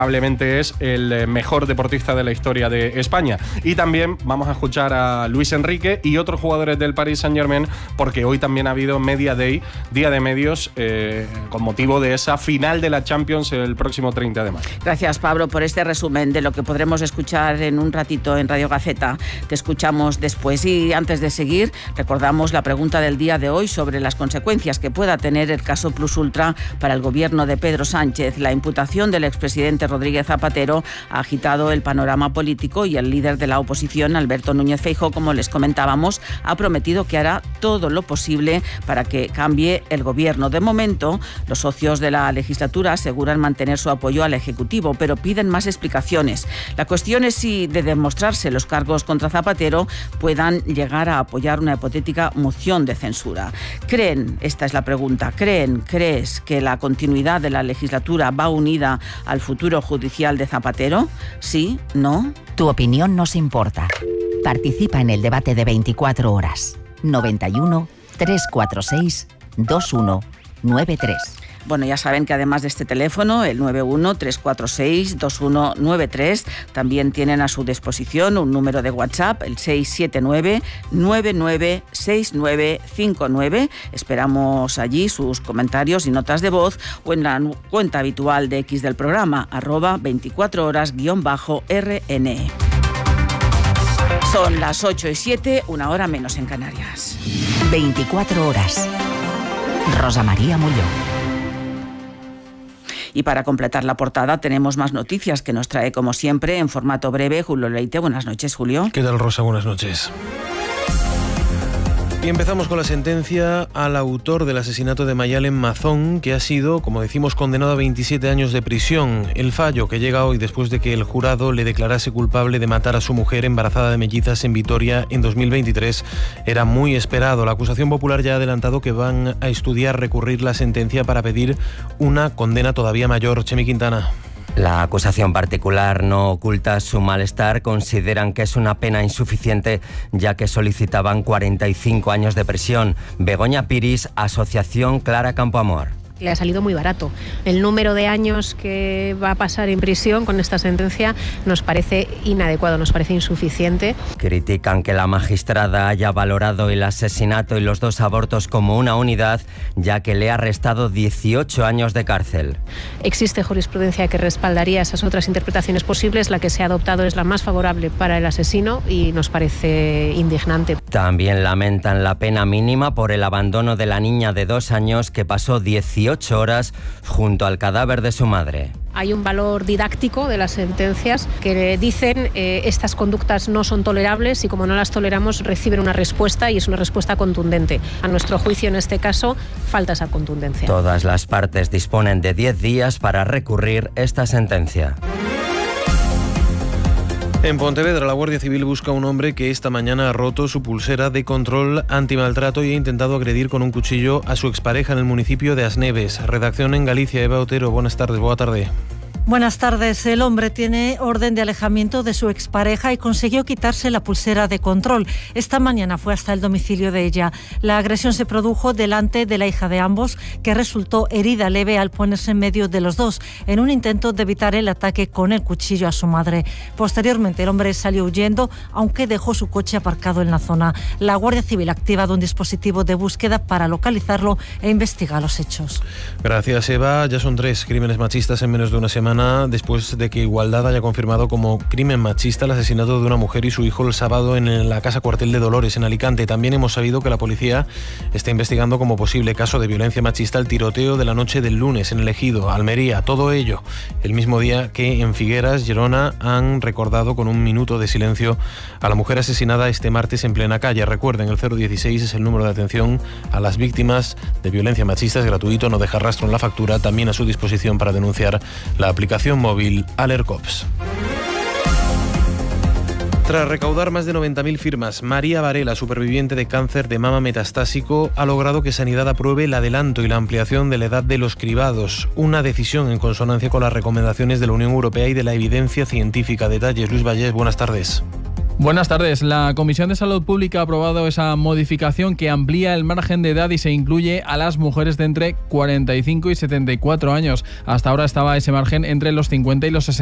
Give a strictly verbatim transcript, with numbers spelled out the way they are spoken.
Probablemente es el mejor deportista de la historia de España. Y también vamos a escuchar a Luis Enrique y otros jugadores del Paris Saint-Germain, porque hoy también ha habido Media Day, Día de Medios, eh, con motivo de esa final de la Champions el próximo treinta de mayo. Gracias, Pablo, por este resumen de lo que podremos escuchar en un ratito en Radio Gaceta. Te escuchamos después. Y antes de seguir, recordamos la pregunta del día de hoy sobre las consecuencias que pueda tener el caso Plus Ultra para el gobierno de Pedro Sánchez. La imputación del expresidente Rodríguez Zapatero ha agitado el panorama político y el líder de la oposición, Alberto Núñez Feijóo, como les comentábamos, ha prometido que hará todo lo posible para que cambie el gobierno. De momento, los socios de la legislatura aseguran mantener su apoyo al Ejecutivo, pero piden más explicaciones. La cuestión es si, de demostrarse los cargos contra Zapatero, puedan llegar a apoyar una hipotética moción de censura. ¿Creen, esta es la pregunta, creen, crees que la continuidad de la legislatura va unida al futuro judicial de Zapatero? ¿Sí? ¿No? Tu opinión nos importa. Participa en el debate de veinticuatro horas. noventa y uno, trescientos cuarenta y seis, veintiuno noventa y tres. Bueno, ya saben que además de este teléfono, el nueve uno, tres cuatro seis, dos uno nueve tres, también tienen a su disposición un número de WhatsApp, el seis siete nueve, nueve nueve seis nueve cinco nueve. Esperamos allí sus comentarios y notas de voz, o en la cuenta habitual de X del programa, arroba veinticuatro horas guión bajo R N. Son las ocho y siete, una hora menos en Canarias. veinticuatro horas. Rosa María Mulló. Y para completar la portada tenemos más noticias que nos trae, como siempre, en formato breve, Julio Leite. Buenas noches, Julio. ¿Qué tal, Rosa? Buenas noches. Y empezamos con la sentencia al autor del asesinato de Mayalen Mazón, que ha sido, como decimos, condenado a veintisiete años de prisión. El fallo, que llega hoy después de que el jurado le declarase culpable de matar a su mujer embarazada de mellizas en Vitoria en dos mil veintitrés, era muy esperado. La acusación popular ya ha adelantado que van a estudiar recurrir la sentencia para pedir una condena todavía mayor. Chemi Quintana. La acusación particular no oculta su malestar. Consideran que es una pena insuficiente, ya que solicitaban cuarenta y cinco años de prisión. Begoña Piris, Asociación Clara Campoamor. Le ha salido muy barato. El número de años que va a pasar en prisión con esta sentencia nos parece inadecuado, nos parece insuficiente. Critican que la magistrada haya valorado el asesinato y los dos abortos como una unidad, ya que le ha restado dieciocho años de cárcel. Existe jurisprudencia que respaldaría esas otras interpretaciones posibles. La que se ha adoptado es la más favorable para el asesino y nos parece indignante. También lamentan la pena mínima por el abandono de la niña de dos años que pasó dieciocho horas junto al cadáver de su madre. Hay un valor didáctico de las sentencias que dicen eh, estas conductas no son tolerables y como no las toleramos reciben una respuesta y es una respuesta contundente. A nuestro juicio en este caso falta esa contundencia. Todas las partes disponen de diez días para recurrir esta sentencia. En Pontevedra, la Guardia Civil busca a un hombre que esta mañana ha roto su pulsera de control antimaltrato y ha intentado agredir con un cuchillo a su expareja en el municipio de Asneves. Redacción en Galicia, Eva Otero. Buenas tardes, buena tarde. Buenas tardes. El hombre tiene orden de alejamiento de su expareja y consiguió quitarse la pulsera de control. Esta mañana fue hasta el domicilio de ella. La agresión se produjo delante de la hija de ambos, que resultó herida leve al ponerse en medio de los dos, en un intento de evitar el ataque con el cuchillo a su madre. Posteriormente, el hombre salió huyendo, aunque dejó su coche aparcado en la zona. La Guardia Civil ha activado un dispositivo de búsqueda para localizarlo e investigar los hechos. Gracias, Eva. Ya son tres crímenes machistas en menos de una semana, después de que Igualdad haya confirmado como crimen machista el asesinato de una mujer y su hijo el sábado en la Casa Cuartel de Dolores, en Alicante. También hemos sabido que la policía está investigando como posible caso de violencia machista el tiroteo de la noche del lunes en el Ejido, Almería. Todo ello el mismo día que en Figueras, Gerona, han recordado con un minuto de silencio a la mujer asesinada este martes en plena calle. Recuerden, el cero dieciséis es el número de atención a las víctimas de violencia machista. Es gratuito, no deja rastro en la factura. También a su disposición para denunciar la aplicación móvil Alercops. Tras recaudar más de noventa mil firmas, María Varela, superviviente de cáncer de mama metastásico, ha logrado que Sanidad apruebe el adelanto y la ampliación de la edad de los cribados, una decisión en consonancia con las recomendaciones de la Unión Europea y de la evidencia científica. Detalles, Luis Vallés, buenas tardes. Buenas tardes. La Comisión de Salud Pública ha aprobado esa modificación que amplía el margen de edad y se incluye a las mujeres de entre cuarenta y cinco y setenta y cuatro años. Hasta ahora estaba ese margen entre los cincuenta y los sesenta.